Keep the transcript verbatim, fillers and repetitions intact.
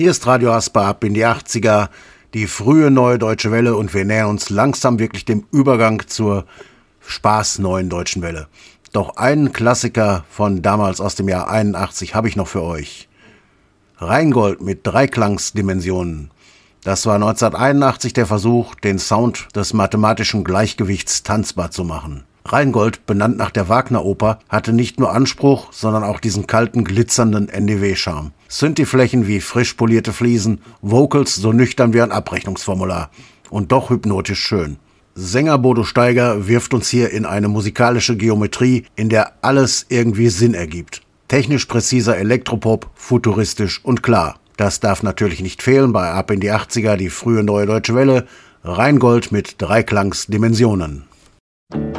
Hier ist Radio Asper ab in die achtziger, die frühe neue Deutsche Welle, und wir nähern uns langsam wirklich dem Übergang zur Spaß neuen Deutschen Welle. Doch einen Klassiker von damals aus dem Jahr einundachtzig habe ich noch für euch. Rheingold mit Dreiklangsdimensionen. Das war neunzehnhunderteinundachtzig der Versuch, den Sound des mathematischen Gleichgewichts tanzbar zu machen. Rheingold, benannt nach der Wagner-Oper, hatte nicht nur Anspruch, sondern auch diesen kalten, glitzernden N D W-Charme. Synthi-Flächen wie frisch polierte Fliesen, Vocals so nüchtern wie ein Abrechnungsformular. Und doch hypnotisch schön. Sänger Bodo Steiger wirft uns hier in eine musikalische Geometrie, in der alles irgendwie Sinn ergibt. Technisch präziser Elektropop, futuristisch und klar. Das darf natürlich nicht fehlen bei Ab in die achtziger, die frühe neue Deutsche Welle. Rheingold mit Dreiklangsdimensionen.